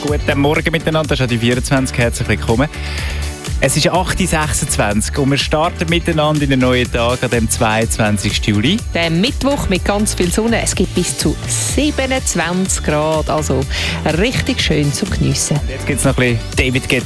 Guten Morgen miteinander, das ist die 24. Herzlich willkommen. Es ist 8.26 Uhr und wir starten miteinander in den neuen Tag an dem 22. Juli. Der Mittwoch mit ganz viel Sonne. Es gibt bis zu 27 Grad, also richtig schön zu geniessen. Jetzt gibt es noch ein bisschen David Guetta.